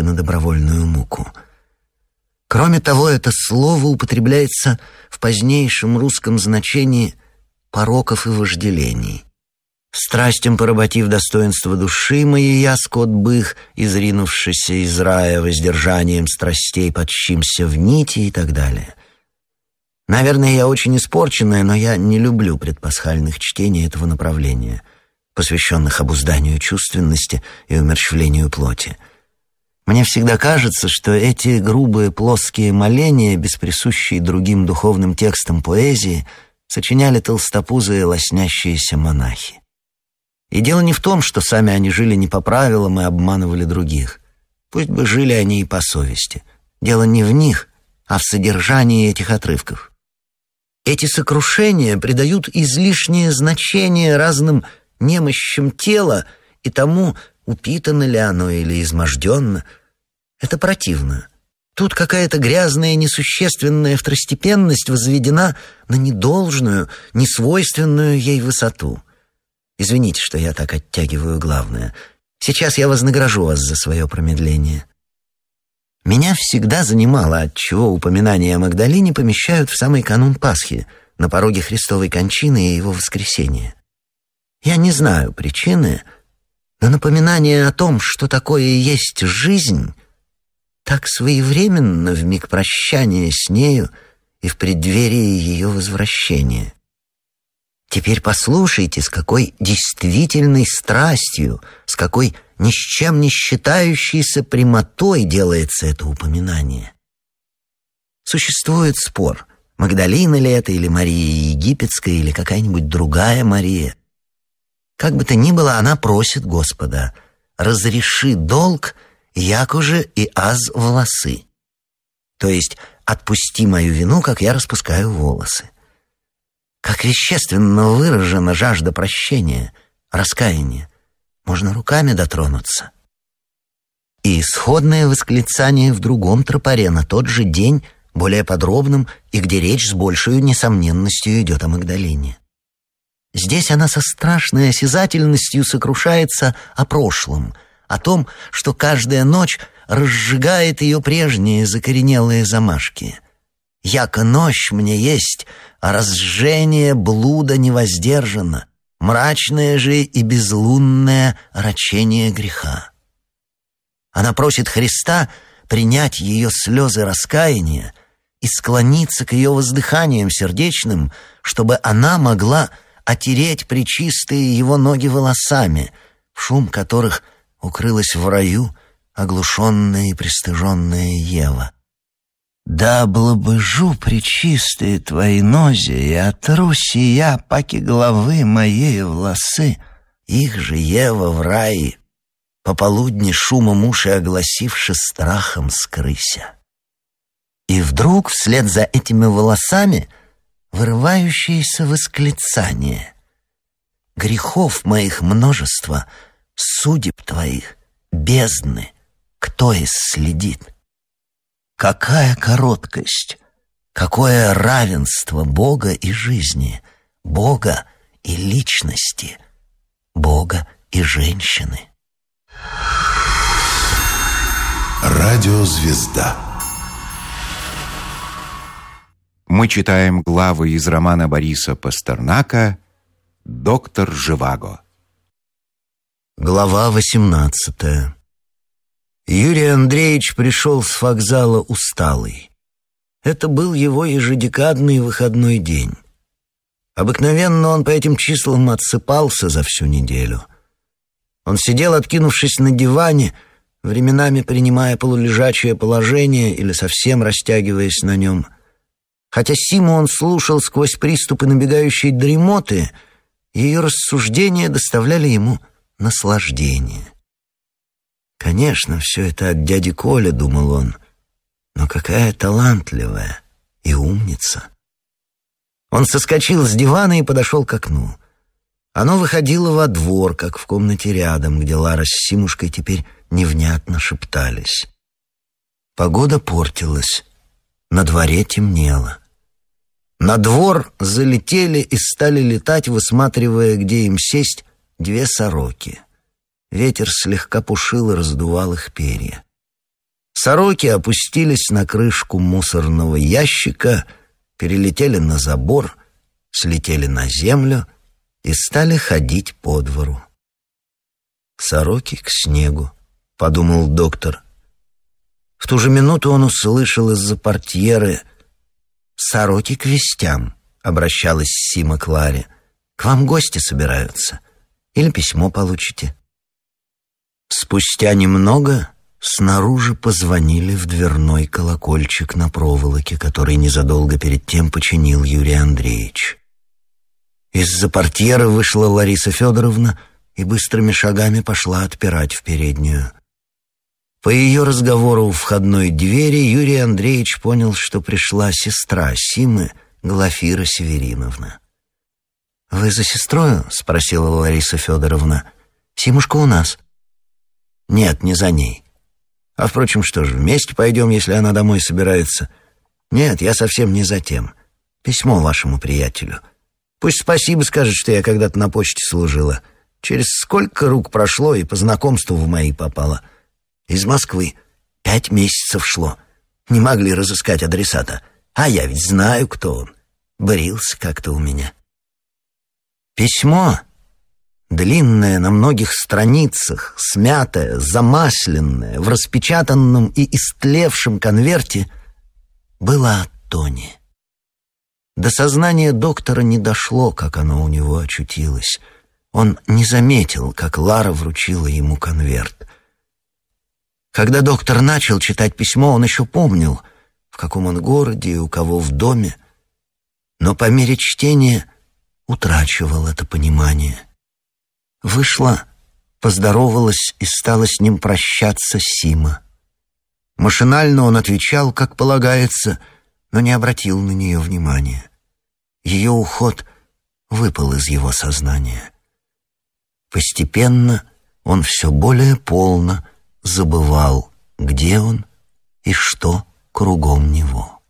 на добровольную муку. Кроме того, это слово употребляется в позднейшем русском значении пороков и вожделений. «Страстям поработив достоинство души моей, я, скот бых, изринувшийся из рая воздержанием страстей, подщимся в нити» и так далее. Наверное, я очень испорченная, но я не люблю предпасхальных чтений этого направления, посвященных обузданию чувственности и умерщвлению плоти. Мне всегда кажется, что эти грубые плоские моления, без присущей другим духовным текстам поэзии, сочиняли толстопузые лоснящиеся монахи. И дело не в том, что сами они жили не по правилам и обманывали других. Пусть бы жили они и по совести. Дело не в них, а в содержании этих отрывков. Эти сокрушения придают излишнее значение разным немощам тела и тому, упитано ли оно или изможденно. Это противно. Тут какая-то грязная, несущественная второстепенность возведена на недолжную, несвойственную ей высоту. Извините, что я так оттягиваю главное. Сейчас я вознагражу вас за свое промедление. Меня всегда занимало, отчего упоминания о Магдалине помещают в самый канун Пасхи, на пороге Христовой кончины и Его воскресения. Я не знаю причины, но напоминание о том, что такое есть жизнь, так своевременно в миг прощания с нею и в преддверии ее возвращения. Теперь послушайте, с какой действительной страстью, с какой ни с чем не считающейся прямотой делается это упоминание. Существует спор, Магдалина ли это, или Мария Египетская, или какая-нибудь другая Мария. Как бы то ни было, она просит Господа: «Разреши долг, якоже и аз волосы». То есть «отпусти мою вину, как я распускаю волосы». Как вещественно выражена жажда прощения, раскаяния. Можно руками дотронуться. И исходное восклицание в другом тропаре на тот же день, более подробном, и где речь с большей несомненностью идет о Магдалине. Здесь она со страшной осязательностью сокрушается о прошлом, о том, что каждая ночь разжигает ее прежние закоренелые замашки. «Яко ночь мне есть, а разжжение блуда невоздержано, мрачное же и безлунное рачение греха». Она просит Христа принять ее слезы раскаяния и склониться к ее воздыханиям сердечным, чтобы она могла отереть пречистые его ноги волосами, в шум которых укрылась в раю оглушенная и пристыженная Ева. «Да облобыжу пречистые твои нози, и отру сия паки головы моей волосы, их же Ева в рае, пополудни шумом уши огласивши страхом скрыся». И вдруг вслед за этими волосами вырывающееся восклицание: «Грехов моих множество, судеб твоих, бездны, кто исследит?» Какая короткость, какое равенство Бога и жизни, Бога и личности, Бога и женщины. Радиозвезда. Мы читаем главы из романа Бориса Пастернака «Доктор Живаго». Глава 18. Юрий Андреевич пришел с вокзала усталый. Это был его ежедекадный выходной день. Обыкновенно он по этим числам отсыпался за всю неделю. Он сидел, откинувшись на диване, временами принимая полулежачее положение или совсем растягиваясь на нем. Хотя Симу он слушал сквозь приступы набегающей дремоты, ее рассуждения доставляли ему наслаждение. «Конечно, все это от дяди Коля», — думал он, — «но какая талантливая и умница». Он соскочил с дивана и подошел к окну. Оно выходило во двор, как в комнате рядом, где Лара с Симушкой теперь невнятно шептались. Погода портилась, на дворе темнело. На двор залетели и стали летать, высматривая, где им сесть, две сороки. Ветер слегка пушил и раздувал их перья. Сороки опустились на крышку мусорного ящика, перелетели на забор, слетели на землю и стали ходить по двору. «Сороки к снегу», — подумал доктор. В ту же минуту он услышал из-за портьеры: «Сороки к вестям», — обращалась Сима к Ларе. «К вам гости собираются. Или письмо получите». Спустя немного снаружи позвонили в дверной колокольчик на проволоке, который незадолго перед тем починил Юрий Андреевич. Из-за портьеры вышла Лариса Федоровна и быстрыми шагами пошла отпирать в переднюю. По ее разговору у входной двери Юрий Андреевич понял, что пришла сестра Симы, Глафира Севериновна. «Вы за сестрою?» — спросила Лариса Федоровна. «Симушка у нас». «Нет, не за ней. А, впрочем, что ж, вместе пойдем, если она домой собирается. Нет, я совсем не за тем. Письмо вашему приятелю. Пусть спасибо скажет, что я когда-то на почте служила. Через сколько рук прошло и по знакомству в мои попало. Из Москвы. 5 месяцев шло. Не могли разыскать адресата. А я ведь знаю, кто он. Брился как-то у меня». Письмо, длинное на многих страницах, смятое, замасленное, в распечатанном и истлевшем конверте, было от Тони. До сознания доктора не дошло, как оно у него очутилось. Он не заметил, как Лара вручила ему конверт. Когда доктор начал читать письмо, он еще помнил, в каком он городе и у кого в доме, но по мере чтения утрачивал это понимание. Вышла, поздоровалась и стала с ним прощаться Сима. Машинально он отвечал, как полагается, но не обратил на нее внимания. Ее уход выпал из его сознания. Постепенно он все более полно забывал, где он и что кругом него.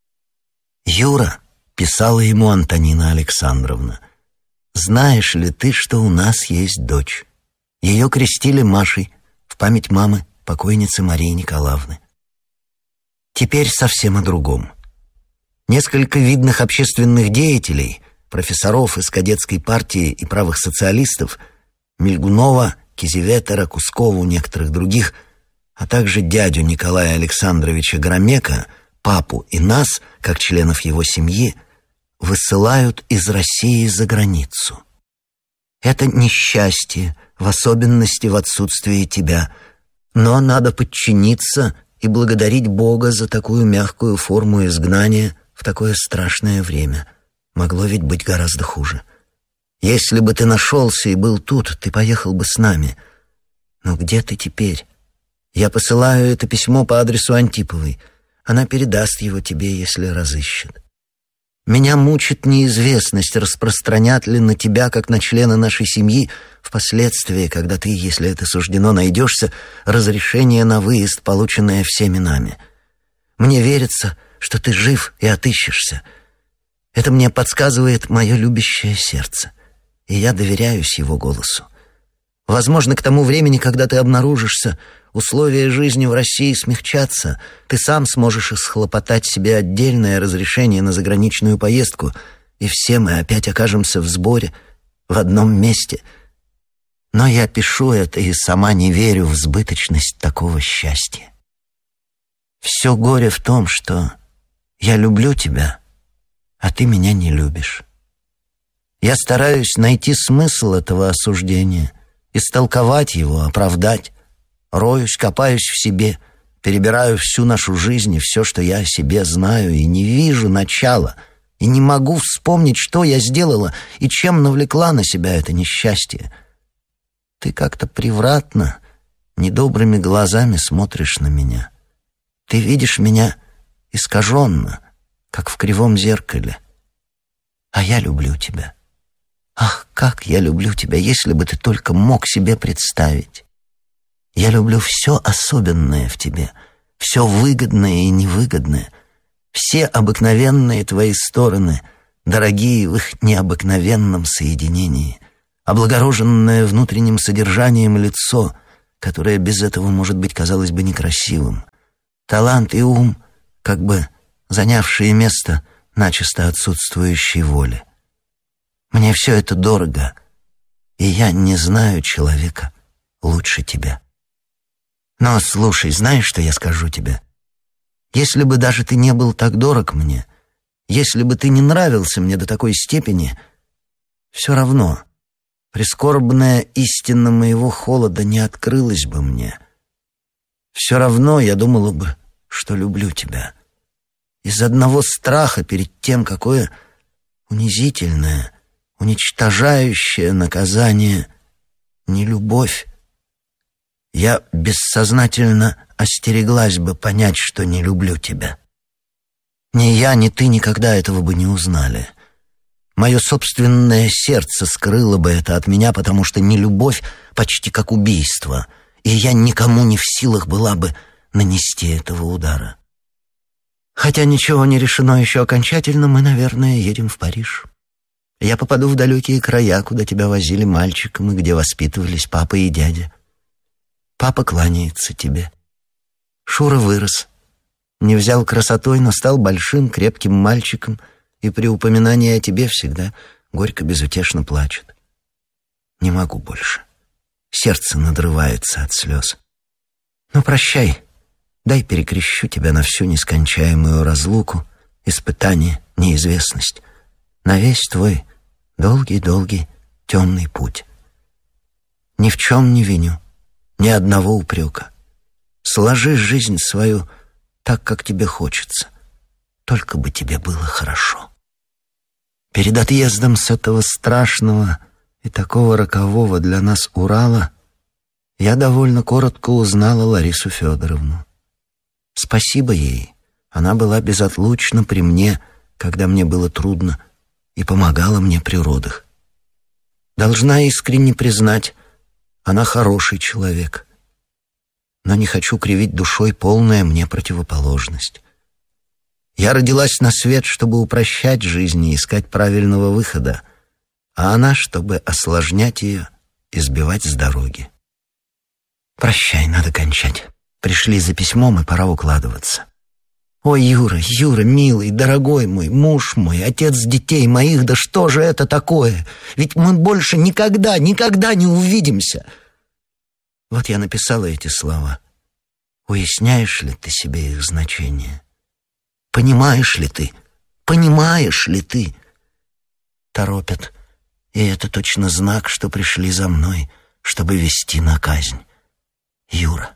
«Юра», — писала ему Антонина Александровна, «знаешь ли ты, что у нас есть дочь? Ее крестили Машей в память мамы, покойницы Марии Николаевны. Теперь совсем о другом. Несколько видных общественных деятелей, профессоров из кадетской партии и правых социалистов, Мильгунова, Кизеветера, Кускову, некоторых других, а также дядю Николая Александровича Громека, папу и нас, как членов его семьи, высылают из России за границу. Это несчастье, в особенности в отсутствии тебя, но надо подчиниться и благодарить Бога за такую мягкую форму изгнания в такое страшное время. Могло ведь быть гораздо хуже. Если бы ты нашелся и был тут, ты поехал бы с нами. Но где ты теперь? Я посылаю это письмо по адресу Антиповой. Она передаст его тебе, если разыщет. Меня мучит неизвестность, распространят ли на тебя, как на члена нашей семьи, впоследствии, когда ты, если это суждено, найдешься, разрешение на выезд, полученное всеми нами. Мне верится, что ты жив и отыщешься. Это мне подсказывает мое любящее сердце, и я доверяюсь его голосу. Возможно, к тому времени, когда ты обнаружишься, условия жизни в России смягчатся, ты сам сможешь исхлопотать себе отдельное разрешение на заграничную поездку, и все мы опять окажемся в сборе, в одном месте. Но я пишу это и сама не верю в избыточность такого счастья. Все горе в том, что я люблю тебя, а ты меня не любишь. Я стараюсь найти смысл этого осуждения, истолковать его, оправдать. Роюсь, копаюсь в себе, перебираю всю нашу жизнь и все, что я о себе знаю, и не вижу начала, и не могу вспомнить, что я сделала и чем навлекла на себя это несчастье. Ты как-то превратно, недобрыми глазами смотришь на меня. Ты видишь меня искаженно, как в кривом зеркале. А я люблю тебя. Ах, как я люблю тебя, если бы ты только мог себе представить. Я люблю все особенное в тебе, все выгодное и невыгодное, все обыкновенные твои стороны, дорогие в их необыкновенном соединении, облагороженное внутренним содержанием лицо, которое без этого, может быть, казалось бы некрасивым, Талант и ум, как бы занявшие место начисто отсутствующей воли. Мне все это дорого, и я не знаю человека лучше тебя. Но слушай, знаешь, что я скажу тебе? Если бы даже ты не был так дорог мне, если бы ты не нравился мне до такой степени, все равно прискорбная истина моего холода не открылась бы мне. Все равно я думала бы, что люблю тебя. Из одного страха перед тем, какое унизительное, уничтожающее наказание нелюбовь, я бессознательно остереглась бы понять, что не люблю тебя. Ни я, ни ты никогда этого бы не узнали. Мое собственное сердце скрыло бы это от меня, потому что нелюбовь почти как убийство, и я никому не в силах была бы нанести этого удара. Хотя ничего не решено еще окончательно, мы, наверное, едем в Париж. Я попаду в далекие края, куда тебя возили мальчиком и где воспитывались папа и дядя. Папа кланяется тебе. Шура вырос. Не взял красотой, но стал большим, крепким мальчиком, и при упоминании о тебе всегда горько безутешно плачет. Не могу больше. Сердце надрывается от слез. Ну, прощай. Дай перекрещу тебя на всю нескончаемую разлуку, испытание, неизвестность, на весь твой долгий-долгий темный путь. Ни в чем не виню, ни одного упрека. Сложи жизнь свою так, как тебе хочется, только бы тебе было хорошо. Перед отъездом с этого страшного и такого рокового для нас Урала я довольно коротко узнала Ларису Федоровну. Спасибо ей, она была безотлучна при мне, когда мне было трудно, и помогала мне при родах. Должна искренне признать, она хороший человек, но не хочу кривить душой полная мне противоположность. Я родилась на свет, чтобы упрощать жизнь и искать правильного выхода, а она, чтобы осложнять ее и сбивать с дороги. Прощай, надо кончать. Пришли за письмом, и пора укладываться. Ой, Юра, Юра, милый, дорогой мой, муж мой, отец детей моих, да что же это такое? Ведь мы больше никогда не увидимся. Вот я написала эти слова. Уясняешь ли ты себе их значение? Понимаешь ли ты? Понимаешь ли ты? Торопят, и это точно знак, что пришли за мной, чтобы вести на казнь. Юра,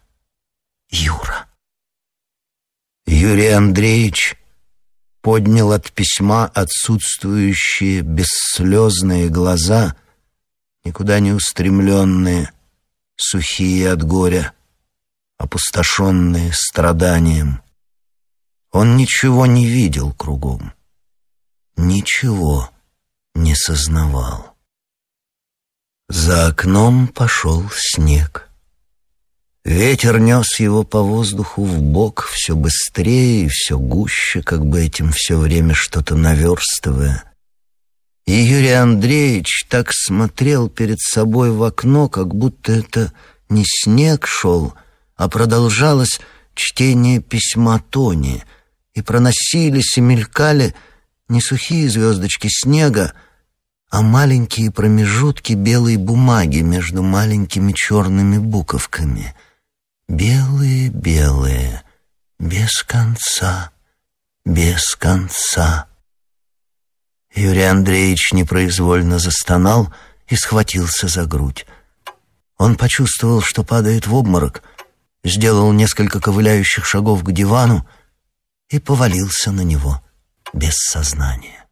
Юра. Юрий Андреевич поднял от письма отсутствующие бесслезные глаза, никуда не устремленные, сухие от горя, опустошенные страданием. Он ничего не видел кругом, ничего не сознавал. За окном пошел снег. Ветер нес его по воздуху вбок все быстрее и все гуще, как бы этим все время что-то наверстывая. И Юрий Андреевич так смотрел перед собой в окно, как будто это не снег шел, а продолжалось чтение письма Тони, и проносились и мелькали не сухие звездочки снега, а маленькие промежутки белой бумаги между маленькими черными буковками. Белые, без конца, без конца. Юрий Андреевич непроизвольно застонал и схватился за грудь. Он почувствовал, что падает в обморок, сделал несколько ковыляющих шагов к дивану и повалился на него без сознания.